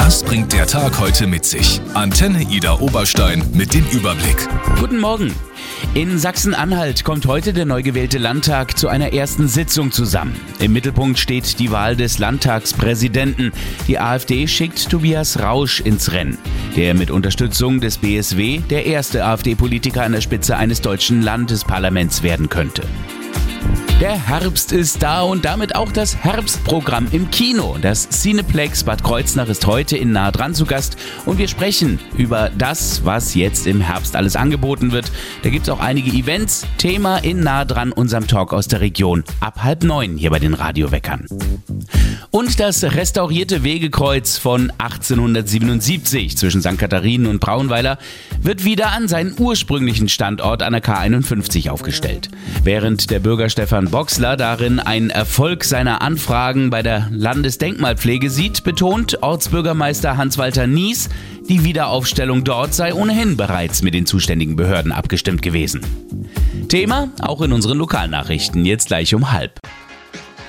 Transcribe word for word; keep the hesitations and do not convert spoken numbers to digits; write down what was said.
Was bringt der Tag heute mit sich? Antenne Ida Oberstein mit dem Überblick. Guten Morgen. In Sachsen-Anhalt kommt heute der neu gewählte Landtag zu einer ersten Sitzung zusammen. Im Mittelpunkt steht die Wahl des Landtagspräsidenten. Die AfD schickt Tobias Rausch ins Rennen, der mit Unterstützung des B S W der erste AfD-Politiker an der Spitze eines deutschen Landesparlaments werden könnte. Der Herbst ist da und damit auch das Herbstprogramm im Kino. Das Cineplex Bad Kreuznach ist heute in Nah dran zu Gast und wir sprechen über das, was jetzt im Herbst alles angeboten wird. Da gibt es auch einige Events. Thema in Nah dran, unserem Talk aus der Region, ab halb neun hier bei den Radioweckern. Und das restaurierte Wegekreuz von achtzehnhundertsiebenundsiebzig zwischen Sankt Katharinen und Braunweiler wird wieder an seinen ursprünglichen Standort an der K einundfünfzig aufgestellt. Während der Bürger Stefan Boxler darin einen Erfolg seiner Anfragen bei der Landesdenkmalpflege sieht, betont Ortsbürgermeister Hans-Walter Nies, die Wiederaufstellung dort sei ohnehin bereits mit den zuständigen Behörden abgestimmt gewesen. Thema auch in unseren Lokalnachrichten, jetzt gleich um halb.